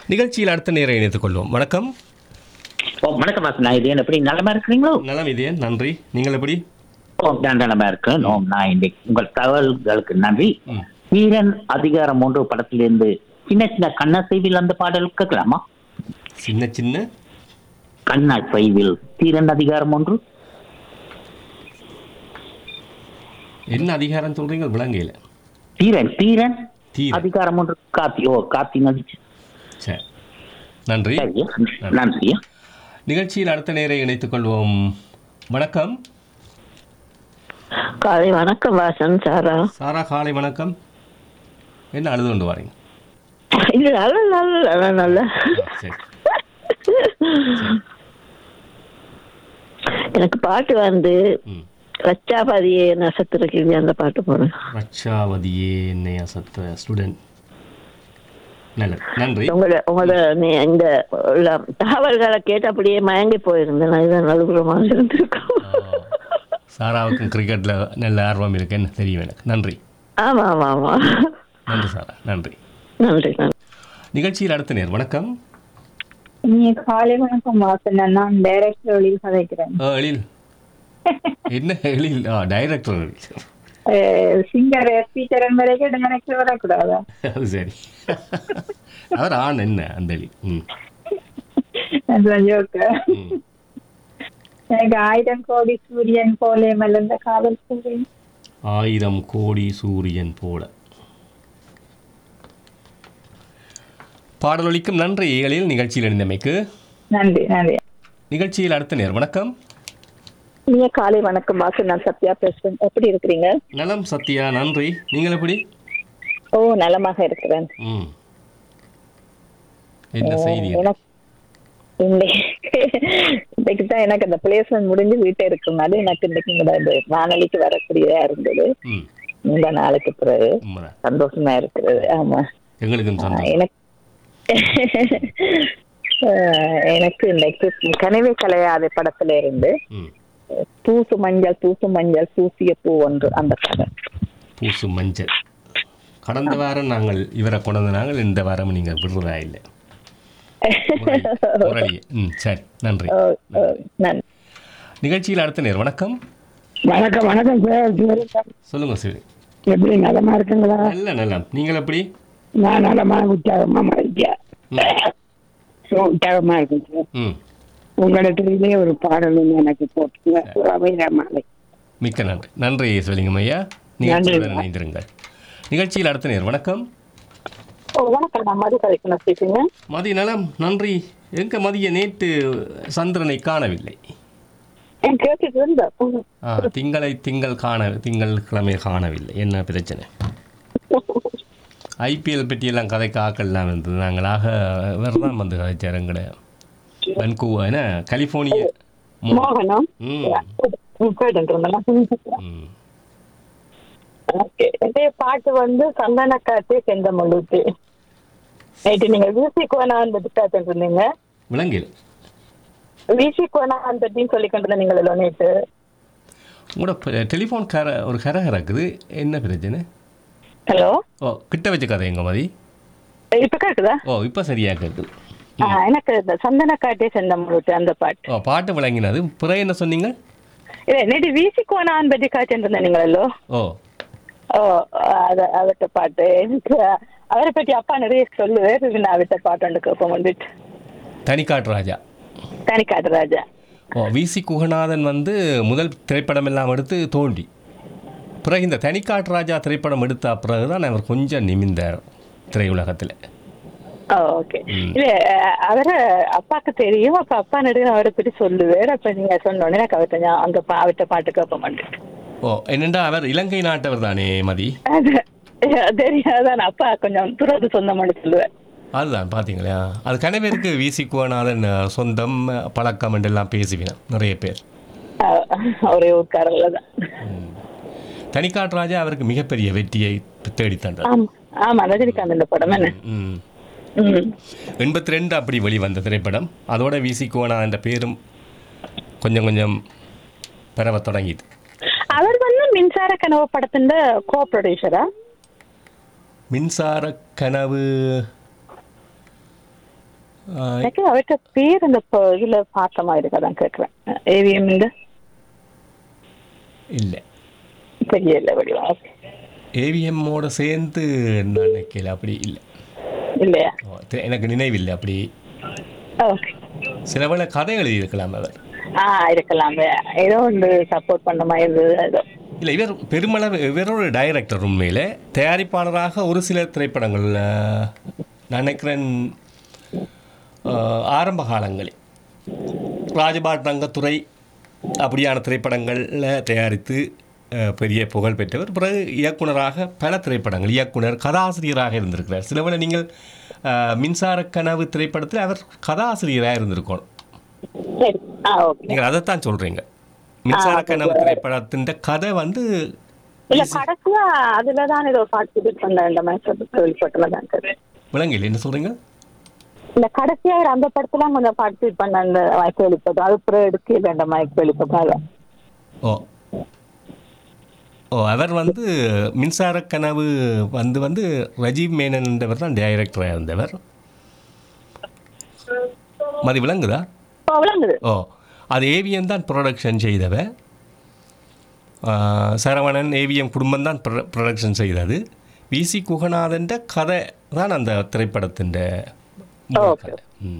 நிகழ்ச்சியில் அடுத்த நேரம் இணைத்துக் கொள்வோம். வணக்கம். வணக்கம் நான் இதே எப்படி நலமா இருக்கிறீங்களோ? நலம் இதே, நன்றி. நீங்கள் எப்படி? நான் நலமா இருக்கேன். நான் இன்னைக்கு உங்கள் தகவல்களுக்கு நன்றி. வீரன் அதிகாரம் 1 படத்திலிருந்து சின்ன சின்ன கண்ணசைவில் அந்த பாடல் கேட்கலாமா? சின்ன சின்ன கண்ணசைவில் தீரன் அதிகாரம் 1. என்ன அதிகாரம் சொல்றீங்க? விளங்கையில் தீரன் தீரன் அதிகாரம் 1 கார்த்தி நடிச்சு. சரி, நன்றி. நன்றி. நிகழ்ச்சியில் அடுத்த நேரம் இணைத்துக் கொள்வோம். வணக்கம். காலை வணக்கம் வாசன். சாரா காலை வணக்கம். என்ன அழுது கொண்டு வரீங்க? இல்ல நல்ல நல்ல. சரி. எனக்கு பாட்டு வந்து ரச்சாவதியே நசத்திருக்கு அந்த பாட்டு போறேன். ரச்சாவதியே என்னை அசத்த ஸ்டூடெண்ட். நல்லது, நன்றி. உங்களோட இந்த தகவல்களை கேட்டு அப்படியே மயங்கி போயிருந்தேன். இதுதான் நலுபுறமாக இருந்திருக்கும். சாராவுக்கும் கிரிக்கெட்ல நல்ல ஆர்வம் இருக்கு, என்ன தெரியும் எனக்கு. நன்றி. ஆமா ஆமா ஆமா. நன்றி சாரா, நன்றி. நன்றி. நிகழ்ச்சியில் அடுத்த நேர். வணக்கம். காலை வணக்கம் வாசன். நான் டைரக்டர் எழில் கதைக்கிறேன். எழில் என்ன எழில்? டைரக்டர் சிங்கர் ஸ்பீக்கர் வரைக்கும் டைரக்டர் வரக்கூடாதா? அது சரி. அவர் ஆண் என்ன அந்த எழில்? எனக்கு 1000 கோடி சூரியன் போலே மலர்ந்த காதல் சொல்றேன். 1000 கோடி சூரியன் போல பாடலொலிக்கும். நன்றி எழில், நிகழ்ச்சியில் இணைந்தமைக்கு. நன்றி நன்றி. நிகழ்ச்சியில் அடுத்த நேர். வணக்கம். காலை வணக்கம் வாசன். நான் சத்யா பேசுறேன். எப்படி இருக்கிறீங்க? நலம் சத்யா, நன்றி. நீங்கள் எப்படி? நலமாக இருக்கிறேன். என்ன செய்தி? இன்னைக்கு தான் எனக்கு அந்த பிளேஸ்மெண்ட் முடிஞ்சு வீட்டை இருக்குனால எனக்கு இன்னைக்கு வானொலிக்கு வரக்கூடியதா இருந்தது. இந்த நாளுக்கு பிறகு சந்தோஷமா இருக்கிறது. ஆமா, எனக்கு இன்னைக்கு கனவே கலையாத படத்துல இருந்து பூசு மஞ்சள் பூசிய பூ ஒன்று, அந்த படம். பூசு மஞ்சள். கடந்த வாரம் நாங்கள் இவரை கொண்டு நாங்கள், இந்த வாரம் நீங்க விடுறதா இல்லை. சரி, நன்றி. நிகழ்ச்சியில் அடுத்த நேர். வணக்கம். வணக்கம். வணக்கம் சார். சொல்லுங்க சார். எப்படி நலமா இருக்குங்களா? நல்ல நலம். நீங்கள் எப்படி? நான் நலமா உற்சாகமா உற்சாகமா இருக்கேன் சார். உங்களிடத்திலே ஒரு பாடல் எனக்கு போட்டுங்க. மிக்க நன்றி. நன்றி சொல்லிங்க ஐயா. நீங்கள் இணைந்திருங்கள். நிகழ்ச்சியில் அடுத்த நேர். வணக்கம். வணக்கம். நான் மதி கலைக்கணும். மதி நலம், நன்றி. எங்க மதிய நேற்று சந்திரனை காணவில்லை. திங்கள்கிழமை காணவில்லை. என்ன பிரச்சனை? ஐபிஎல் பற்றியெல்லாம் கதை காக்கெல்லாம் இருந்தது. நாங்களாக வேறு தான் வந்து கதைச்சார். எங்கட வன்கூவர் என்ன கலிஃபோர்னியா பாட்டு வந்து சந்தன காட்டு செந்த முழுத்து. நைட்டு நீங்க வீசிக்குவனான் பற்றி பார்த்துட்டு இருந்தீங்க. விலங்கில் வீசிக்குவனான் பற்றின்னு சொல்லிக்கிட்டு இருந்தீங்களோ நேற்று. உங்களோட டெலிஃபோன் ஒரு கரை இருக்குது. என்ன பிரச்சனை? ஹலோ. கிட்ட வச்ச கதை எங்க மாதிரி இப்ப கேக்குதா? இப்ப சரியா கேக்குது. எனக்கு சந்தன காட்டே செந்தமுழுத்து அந்த பாட்டு. பாட்டு விளங்கினது. பிறகு என்ன சொன்னீங்க? நேற்று வீசிக்குவனான் பற்றி காய்ச்சிட்டு இருந்தீங்களோ. அவர்கிட்ட பாட்டு எனக்கு அவரை பற்றி அப்பா நிறைய சொல்லுவேன். நான் அவர்கிட்ட பாட்டு ஒன்று கேட்போம் வந்துட்டு. தனிக்காட்டு ராஜா. தனிக்காட்டு ராஜா. விசி குகநாதன் வந்து முதல் திரைப்படம் எல்லாம் எடுத்து தோண்டி பிறகு இந்த தனிக்காட்டு ராஜா திரைப்படம் எடுத்த பிறகுதான் அவர் கொஞ்சம் நிமிந்தார் திரையுலகத்தில். ஓகே. இல்ல அவரை அப்பாவுக்கு தெரியும். அப்ப அப்பா நடுவே அவரை பற்றி சொல்லுவேன். அப்ப நீங்க சொன்னோடனே எனக்கு அவர்கிட்ட பாட்டு கேட்ப மாட்டேன். என்னண்டா அவர் இலங்கை நாட்டவர் தானே மதி? தெரியாதான். அப்பா கொஞ்சம் துறது சொந்தமானு சொல்லுவேன். அதுதான் பாத்தீங்களா, அது கனவேருக்கு விசி குகநாதன் சொந்தம் பழக்கம் எல்லாம் பேசுவேன் நிறைய பேர். ஒரே ஊர்க்காரர்கள் தான். தனிக்காட்டு ராஜா அவருக்கு மிகப்பெரிய வெற்றியை தேடித்தந்தார். ஆமா, ரஜினிகாந்த் படம் என்ன 82 அப்படி வெளிவந்த திரைப்படம். அதோட விசி குகநாதன் என்ற பேரும் கொஞ்சம் கொஞ்சம் பரவ தொடங்கிது. அவர் வந்து மின்சார கனவு படத்தின் கோ ப்ரொடியூசரா? மின்சார கனவு எனக்கு அவர்கிட்ட பேர் அந்த இதுல பார்த்த மாதிரி இருக்கதான் கேட்கிறேன். ஏவிஎம் இல்லை தெரியல வடிவா. ஏவிஎம்மோட சேர்ந்து நான் நினைக்கல, அப்படி இல்லை. இல்லையா? எனக்கு நினைவில்லை அப்படி. ஓகே. சில வேளை கதை எழுதியிருக்கலாம் அவர். இருக்கலாம், ஏதோ ஒன்று சப்போர்ட் பண்ண மாதிரி இருந்தது. ஏதோ இல்லை, இவர் பெருமளவு இவரோட டைரக்டர். உண்மையில் தயாரிப்பாளராக ஒரு சில திரைப்படங்கள் நான் நினைக்கிறேன் ஆரம்ப காலங்களில் ராஜபாட் ரங்கத்துறை அப்படியான திரைப்படங்களில் தயாரித்து பெரிய புகழ் பெற்றவர். பிறகு இயக்குனராக பல திரைப்படங்கள் இயக்குனர், கதாசிரியராக இருந்திருக்கிறார். சில வேளை நீங்கள் மின்சார கனவு திரைப்படத்தில் அவர் கதாசிரியராக இருந்திருக்கணும். நீங்கள் அதைத்தான் சொல்கிறீங்க. மின்சார கனவு திரைப்படத்தின் கதை வந்து கடைசியா அதுலதான் ஏதோ பார்ட்டிசிபேட் பண்ண விளங்கல. என்ன சொல்கிறீங்க? இல்ல கடைசியா அந்த படத்துல கொஞ்சம் பார்ட்டிசிபேட் பண்ண அந்த வாய்ப்பு வெளிப்படும். அது அப்புறம் எடுக்க வேண்டாம் வாய்ப்பு வெளிப்படும். அவர் வந்து மின்சார கனவு வந்து ரஜீவ் மேனன் என்றவர் தான் டைரக்டராக இருந்தவர். மதி விளங்குதா? அது ஏவிஎம் தான் ப்ரொடக்ஷன் செய்தவர். சரவணன் ஏவிஎம் குடும்பம் தான் ப்ரொடக்ஷன் செய்தது. விசி குகநாதன் கதை தான் அந்த திரைப்படத்தின் கதை.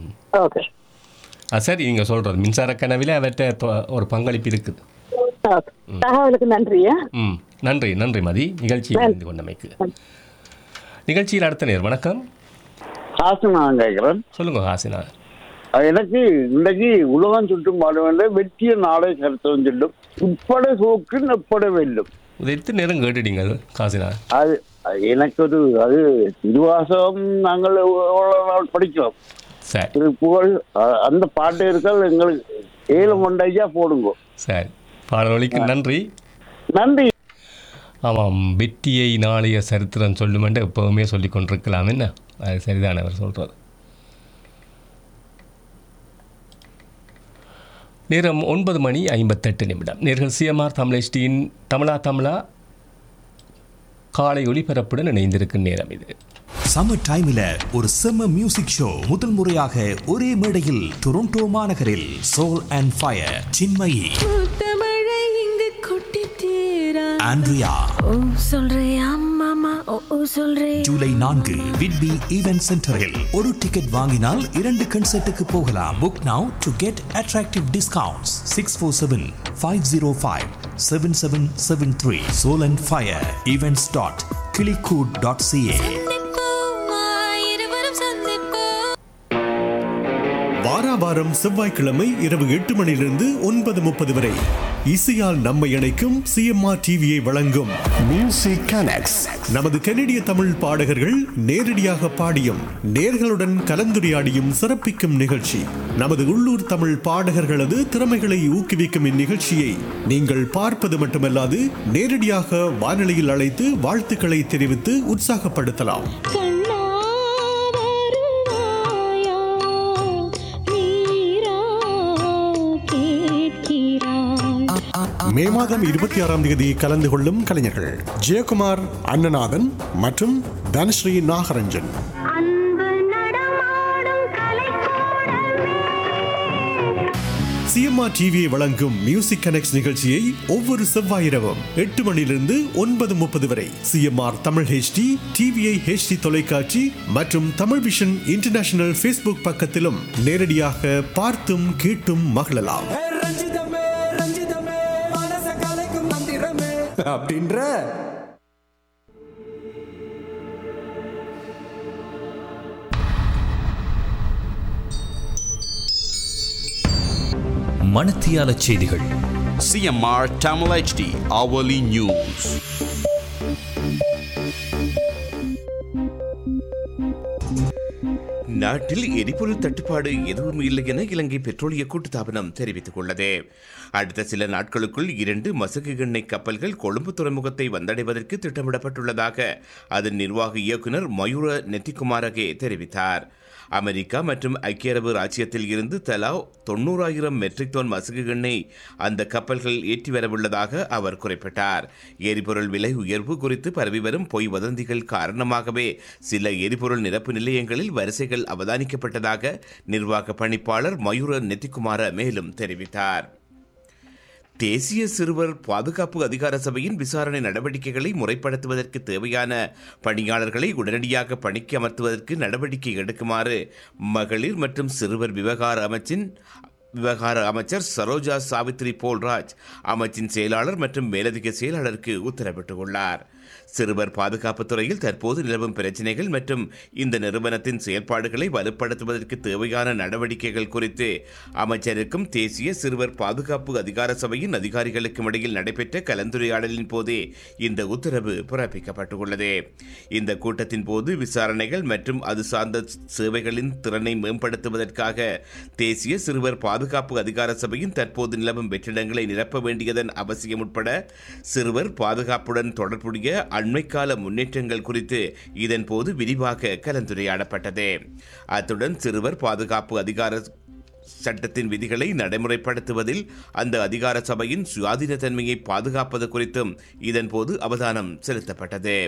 சரி, நீங்கள் சொல்கிறது மின்சார கனவில் அவர்கிட்ட ஒரு பங்களிப்பு இருக்குது. தகவலுக்கு நன்றியா? நன்றி நன்றி மதி, நிகழ்ச்சியில் இருந்து கொண்டமைக்கு. நிகழ்ச்சியில் அடுத்த நேர். வணக்கம். ஹாசினா கேட்குறேன். சொல்லுங்க ஹாசினா. எனக்கு இன்றைக்கு உலகம் சுற்றும் பாட வேண்டிய வெற்றிய நாளை கருத்து சொல்லும் உட்பட சோக்கு எப்பட வேண்டும். எத்தனை நேரம் கேட்டுட்டீங்க ஹாசினா? அது எனக்கு ஒரு அது திருவாசகம் நாங்கள் படிக்கிறோம். சரி, புகழ் அந்த பாட்டு இருக்கால் எங்களுக்கு 7 மண்டையா போடுங்க. சரி, பாடலொலிக்கு நன்றி. நன்றி. ஆமாம், வெற்றியை நாளைய சரித்திரம் சொல்லுமென்று எப்போவுமே சொல்லி கொண்டிருக்கலாம். என்ன அது சரிதான் அவர் சொல்கிறது. நேரம் 9:58. நேர்கள் சிஎம்ஆர் தமிழ் தமிழா காலை ஒளிபரப்புடன் இணைந்திருக்கும் நேரம் இது. சம்மர் டைம்ல ஒரு செம்ம மியூசிக் ஷோ முதல் முறையாக ஒரே மேடையில் டொரண்டோ மாநகரில் soul and fire Chinmayi Andrea July 4 Whitby event சென்டரில் ஒரு டிக்கெட் வாங்கினால் 2 கன்சர்ட்டுக்கு போகலாம். Book now to get attractive discounts. 647-505-7773 Soul and Fire events.kilikud.ca. வாராவாரம் செவ்வாய்க்கிழமை இரவு 8 மணியிலிருந்து 9:30 வரை இசையால் நம்மை இணைக்கும் சிஎம்ஆர் டிவியை வழங்கும் மியூசிக் கனெக்ட்ஸ். நமது கனடிய தமிழ் பாடகர்கள் நேரடியாக பாடியும் நேர்களுடன் கலந்துரையாடியும் சிறப்பிக்கும் நிகழ்ச்சி. நமது உள்ளூர் தமிழ் பாடகர்களது திறமைகளை ஊக்குவிக்கும் இந்நிகழ்ச்சியை நீங்கள் பார்ப்பது மட்டுமல்லாது நேரடியாக வானொலியில் அழைத்து வாழ்த்துக்களை தெரிவித்து உற்சாகப்படுத்தலாம். மே மாதம் 26ஆம் தேதி கலந்து கொள்ளும் கலைஞர்கள் ஜெயக்குமார், அண்ணநாதன் மற்றும் தனஸ்ரீ நாகரஞ்சன். சிஎம்ஆர் டிவியை வழங்கும் மியூசிக் கனெக்ட்ஸ் நிகழ்ச்சியை ஒவ்வொரு செவ்வாய் இரவும் 8 மணியிலிருந்து 9:30 வரை CMR Tamil HD, TVI HD தொலைக்காட்சி மற்றும் தமிழ் விஷன் இன்டர்நேஷனல் ஃபேஸ்புக் பக்கத்திலும் நேரடியாக பார்த்தும் கேட்டும் மகிழலாம். அப்படின்ற மணத்தியால செய்திகள். CMR Tamil HD hourly news. நாட்டில் எரிபொருள் தட்டுப்பாடு எதுவும் இல்லை என இலங்கை பெட்ரோலிய கூட்டுத்தாபனம் தெரிவித்துக் உள்ளது. அடுத்த சில நாட்களுக்குள் 2 மசகு எண்ணெய் கப்பல்கள் கொழும்பு துறைமுகத்தை வந்தடைவதற்கு திட்டமிடப்பட்டுள்ளதாக அதன் நிர்வாக இயக்குநர் மயூர நெத்திகுமாரகே தெரிவித்தார். அமெரிக்கா மற்றும் ஐக்கிய அரபு ராச்சியத்தில் இருந்து தலா 90,000 மெட்ரிக் டன் மசகு எண்ணெய் அந்த கப்பல்கள் ஏற்றி வரவுள்ளதாக அவர் குறிப்பிட்டார். எரிபொருள் விலை உயர்வு குறித்து பரவி வரும் பொய் வதந்திகள் காரணமாகவே சில எரிபொருள் நிரப்பு நிலையங்களில் வரிசைகள் அவதானிக்கப்பட்டதாக நிர்வாக பணிப்பாளர் மயூர நெத்திக்குமார மேலும் தெரிவித்தார். தேசிய சிறுவர் பாதுகாப்பு அதிகார சபையின் விசாரணை நடவடிக்கைகளை முறைப்படுத்துவதற்கு தேவையான பணியாளர்களை உடனடியாக பணிக்கு அமர்த்துவதற்கு நடவடிக்கை எடுக்குமாறு மகளிர் மற்றும் சிறுவர் விவகார அமைச்சர் சரோஜா சாவித்ரி போல்ராஜ் அமைச்சின் செயலாளர் மற்றும் மேலதிக செயலாளருக்கு உத்தரவிட்டுள்ளார். சிறுவர் பாதுகாப்பு துறையில் தற்போது நிலவும் பிரச்சினைகள் மற்றும் இந்த நிறுவனத்தின் செயல்பாடுகளை வலுப்படுத்துவதற்கு தேவையான நடவடிக்கைகள் குறித்து அமைச்சருக்கும் தேசிய சிறுவர் பாதுகாப்பு அதிகார சபையின் அதிகாரிகளுக்கும் இடையில் நடைபெற்ற கலந்துரையாடலின் போதே இந்த உத்தரவு பிறப்பிக்கப்பட்டுள்ளது. இந்த கூட்டத்தின் போது விசாரணைகள் மற்றும் அது சார்ந்த சேவைகளின் திறனை மேம்படுத்துவதற்காக தேசிய சிறுவர் பாதுகாப்பு அதிகார சபையின் தற்போது நிலவும் வெற்றிடங்களை நிரப்ப வேண்டியதன் அவசியம் உட்பட சிறுவர் பாதுகாப்புடன் தொடர்புடைய அண்மைக்கால முன்னேற்றங்கள் குறித்து இதன் போது விரிவாக கலந்துரையாடப்பட்டது. அத்துடன் சிறுவர் பாதுகாப்பு அதிகார சட்டத்தின் விதிகளை நடைமுறைப்படுத்துவதில் அந்த அதிகார சபையின் சுயாதீன தன்மையை பாதுகாப்பது குறித்தும் இதன் போது அவதானம் செலுத்தப்பட்டது.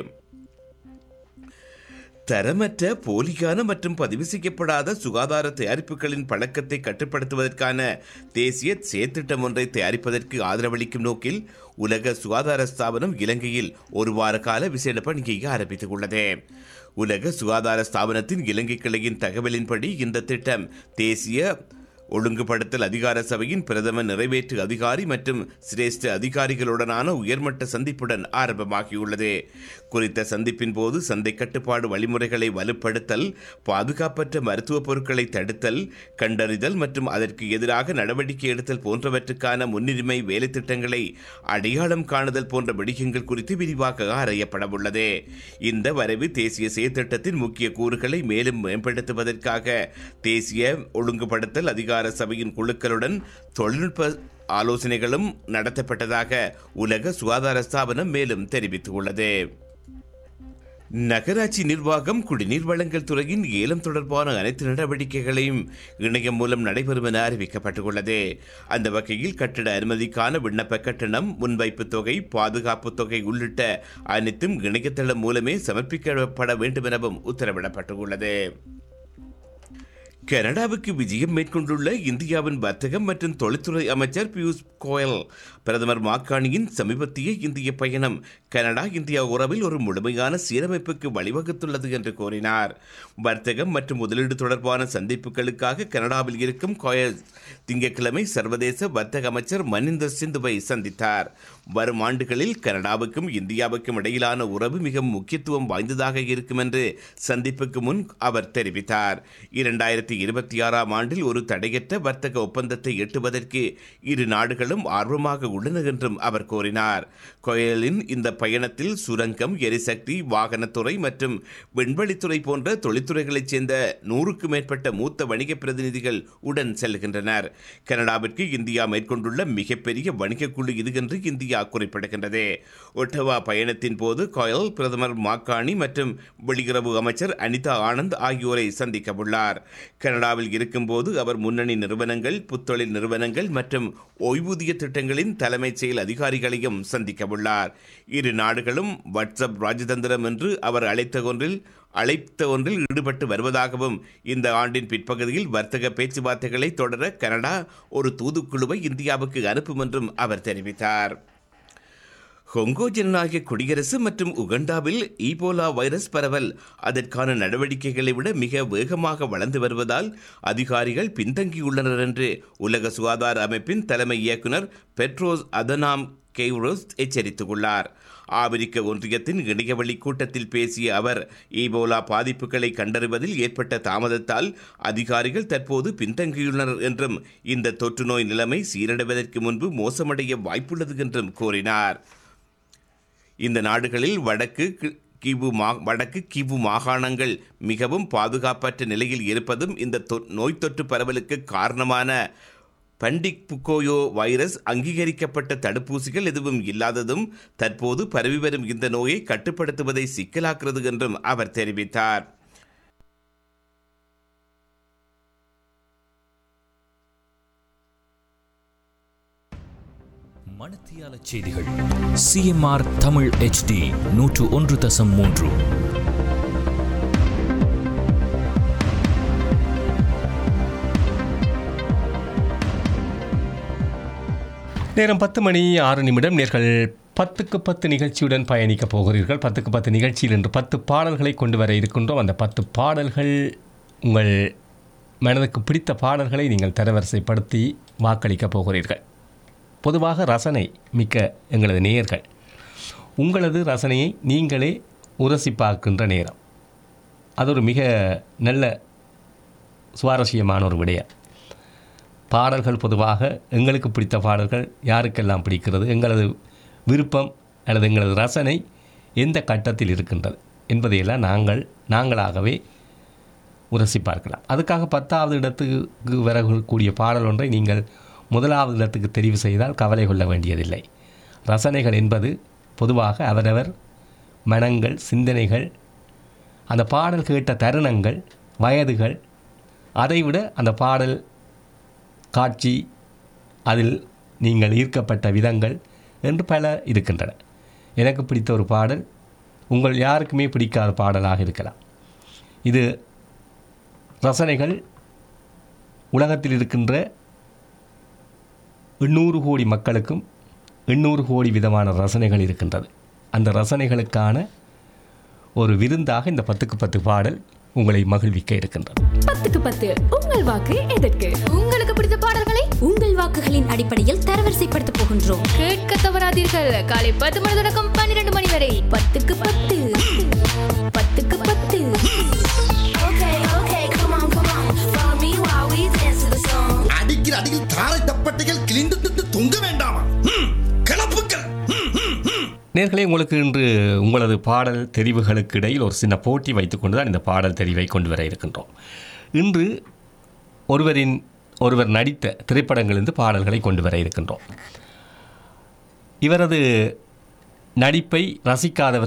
தரமற்ற போலியான மற்றும் பதிவு செய்யப்படாத சுகாதார தயாரிப்புகளின் பழக்கத்தை கட்டுப்படுத்துவதற்கான தேசிய செயற்திட்டம் ஒன்றை தயாரிப்பதற்கு ஆதரவளிக்கும் நோக்கில் உலக சுகாதார ஸ்தாபனம் இலங்கையில் ஒரு வார கால விசேட பணியை ஆரம்பித்துள்ளது. உலக சுகாதார ஸ்தாபனத்தின் இலங்கை கிளையின் தகவலின்படி இந்த திட்டம் தேசிய ஒழுங்குபடுத்தல் அதிகார சபையின் பிரதம நிறைவேற்று அதிகாரி மற்றும் சிரேஷ்ட அதிகாரிகளுடனான உயர்மட்ட சந்திப்புடன் ஆரம்பமாகியுள்ளது. குறித்த சந்திப்பின் போது சந்தை கட்டுப்பாடு வழிமுறைகளை வலுப்படுத்தல், பாதுகாப்பற்ற மருத்துவ பொருட்களை தடுத்தல், கண்டறிதல் மற்றும் அதற்கு எதிராக நடவடிக்கை எடுத்தல் போன்றவற்றுக்கான முன்னுரிமை வேலை திட்டங்களை அடையாளம் காணுதல் போன்ற விடயங்கள் குறித்து விரிவாக ஆராயப்படவுள்ளது. இந்த வரைவு தேசிய செயற்திட்டத்தின் முக்கிய கூறுகளை மேலும் மேம்படுத்துவதற்காக தேசிய ஒழுங்குபடுத்தல் அதிகார சபையின் குழுக்களுடன் தொழில்நுட்ப ஆலோசனைகளும் நடத்தப்பட்டதாக உலக சுகாதார ஸ்தாபனம் மேலும் தெரிவித்துள்ளது. நகராட்சி நிர்வாகம் குடிநீர் வழங்கல் துறையின் ஏலம் தொடர்பான அனைத்து நடவடிக்கைகளையும் இணையம் மூலம் நடைபெறும் என அறிவிக்கப்பட்டுள்ளது. அந்த வகையில் கட்டட அனுமதிக்கான விண்ணப்ப கட்டணம், முன்வைப்பு தொகை, பாதுகாப்பு தொகை உள்ளிட்ட அனைத்தும் இணையதளம் மூலமே சமர்ப்பிக்கப்பட வேண்டும் எனவும் உத்தரவிடப்பட்டுள்ளது. கனடாவுக்கு விஜயம் மேற்கொண்டுள்ள இந்தியாவின் வர்த்தகம் மற்றும் தொழில்துறை அமைச்சர் பியூஷ் கோயல் பிரதமர் மாக்கானியின் சமீபத்திய இந்திய பயணம் கனடா இந்தியா உறவில் ஒரு முழுமையான சீரமைப்புக்கு வழிவகுத்துள்ளது என்று கூறினார். வர்த்தகம் மற்றும் முதலீடு தொடர்பான சந்திப்புகளுக்காக கனடாவில் இருக்கும் கோயல் திங்கட்கிழமை சர்வதேச வர்த்தக அமைச்சர் மனிந்தர் சிந்துவை சந்தித்தார். வரும் ஆண்டுகளில் கனடாவுக்கும் இந்தியாவுக்கும் இடையிலான உறவு மிகவும் முக்கியத்துவம் வாய்ந்ததாக இருக்கும் என்று சந்திப்புக்கு முன் அவர் தெரிவித்தார். 2026ஆம் ஆண்டில் ஒரு தடையற்ற வர்த்தக ஒப்பந்தத்தை எட்டுவதற்கு இரு நாடுகளும் ஆர்வமாக உள்ளன என்றும் அவர் கூறினார். கோயலின் இந்த பயணத்தில் சுரங்கம், எரிசக்தி, வாகனத்துறை மற்றும் விண்வெளித்துறை போன்ற தொழில்துறைகளைச் சேர்ந்த 100க்கும் மேற்பட்ட மூத்த வணிக பிரதிநிதிகள் உடன் செல்கின்றனர். கனடாவிற்கு இந்தியா மேற்கொண்டுள்ள மிகப்பெரிய வணிக குழு இது என்று இந்தியா குறிப்பிடுகின்றது. ஒட்டவா பயணத்தின் போது கோயல் பிரதமர் மாக்கானி மற்றும் வெளியுறவு அமைச்சர் அனிதா ஆனந்த் ஆகியோரை சந்திக்க உள்ளார். கனடாவில் இருக்கும்போது அவர் முன்னணி நிறுவனங்கள், புத்தொழில் நிறுவனங்கள் மற்றும் ஓய்வூதிய திட்டங்களின் தலைமைச் செயல் அதிகாரிகளையும் சந்திக்க உள்ளார். இரு நாடுகளும் வாட்ஸ்அப் ராஜதந்திரம் என்று அவர் அழைத்த ஒன்றில் ஈடுபட்டு வருவதாகவும் இந்த ஆண்டின் பிற்பகுதியில் வர்த்தக பேச்சுவார்த்தைகளை தொடர கனடா ஒரு தூதுக்குழுவை இந்தியாவுக்கு அனுப்பும் என்றும் அவர் தெரிவித்தார். கொங்கோ ஜனநாயக குடியரசு மற்றும் உகண்டாவில் ஈபோலா வைரஸ் பரவல் அதற்கான நடவடிக்கைகளை விட மிக வேகமாக வளர்ந்து வருவதால் அதிகாரிகள் பின்தங்கியுள்ளனர் என்று உலக சுகாதார அமைப்பின் தலைமை இயக்குனர் பெட்ரோஸ் அதனாம் கெய்ரோஸ் எச்சரித்துள்ளார். ஆப்பிரிக்க ஒன்றியத்தின் இணையவழி கூட்டத்தில் பேசிய அவர் ஈபோலா பாதிப்புகளை கண்டறிவதில் ஏற்பட்ட தாமதத்தால் அதிகாரிகள் தற்போது பின்தங்கியுள்ளனர் என்றும் இந்த தொற்று நோய் நிலைமை சீரடைவதற்கு முன்பு மோசமடைய வாய்ப்புள்ளது என்றும் கூறினார். இந்த நாடுகளில் வடக்கு கிவு மாகாணங்கள் மிகவும் பாதுகாப்பற்ற நிலையில் இருப்பதும் இந்த நோய் தொற்று பரவலுக்கு காரணமான பண்டிக் புக்கோயோ வைரஸ் அங்கீகரிக்கப்பட்ட தடுப்பூசிகள் எதுவும் இல்லாததும் தற்போது பரவி வரும் இந்த நோயை கட்டுப்படுத்துவதை சிக்கலாக்குறது என்றும் அவர் தெரிவித்தார். மணத்தியால செய்திகள் சிஎம்ஆர் தமிழ் HD 101.3. நேரம் 10:06. நேர்கள் 10க்கு 10 நிகழ்ச்சியுடன் பயணிக்கப் போகிறீர்கள். 10க்கு 10 நிகழ்ச்சியில் இன்று 10 பாடல்களை கொண்டு வர இருக்கின்றோம். அந்த 10 பாடல்கள் உங்கள் மனதுக்கு பிடித்த பாடல்களை நீங்கள் தரவரிசைப்படுத்தி வாக்களிக்கப் போகிறீர்கள். பொதுவாக ரசனை மிக்க எங்களது நேயர்கள் உங்களது ரசனையை நீங்களே உரசி பார்க்கின்ற நேரம். அது ஒரு மிக நல்ல சுவாரஸ்யமான ஒரு விடயம். பாடல்கள் பொதுவாக எங்களுக்கு பிடித்த பாடல்கள் யாருக்கெல்லாம் பிடிக்கிறது, எங்களது விருப்பம் அல்லது எங்களது ரசனை எந்த கட்டத்தில் இருக்கின்றது என்பதையெல்லாம் நாங்களாகவே உரசி பார்க்கலாம். அதுக்காக 10வது இடத்துக்கு வரக்கூடிய பாடல் ஒன்றை நீங்கள் 1வது இடத்துக்கு தெரிவு செய்தால் கவலை கொள்ள வேண்டியதில்லை. ரசனைகள் என்பது பொதுவாக அவரவர் மனங்கள், சிந்தனைகள், அந்த பாடல் கேட்ட தருணங்கள், வயதுகள், அதைவிட அந்த பாடல் காட்சி, அதில் நீங்கள் ஈர்க்கப்பட்ட விதங்கள் என்று பல இருக்கின்றன. எனக்கு பிடித்த ஒரு பாடல் உங்கள் யாருக்குமே பிடிக்காத பாடலாக இருக்கலாம். இது ரசனைகள் உலகத்தில் இருக்கின்ற 800 கோடி மக்களுக்கும் 800 கோடி விதமான ரசனைகள் இருக்கின்றது. அந்த ரசனைகளுக்கான ஒரு விருந்தாக இந்த 10க்கு 10 பாடல் உங்களை மகிழ்விக்க இருக்கின்றது. 10க்கு 10 உங்கள் வாக்கு எதற்கு? உங்களுக்கு பிடித்த பாடல்களை உங்கள் வாக்குகளின் அடிப்படையில் தரவரிசைப்படுத்த போகின்றோம். கேட்க தவறாதீர்கள். காலை 10 மணி தொடக்கம் 12 மணி வரை 10க்கு 10. 10க்கு 10. அடிக்கிற அடியில் தாரை தப்பட்டைகள் கிழிந்து தொங்க வேண்டாமா? கிளப்புக்கள். நேர்களே, உங்களுக்கு இன்று உங்களது பாடல் தெரிவுகளுக்கு இடையில் ஒரு சின்ன போட்டி வைத்துக்கொண்டு தான் இந்த பாடல் தெரிவை கொண்டு வர இருக்கின்றோம். இன்று ஒருவர் நடித்த திரைப்படங்களிலிருந்து பாடல்களை கொண்டு வர இருக்கின்றோம். இவரது நடிப்பை ரசிக்காதவர்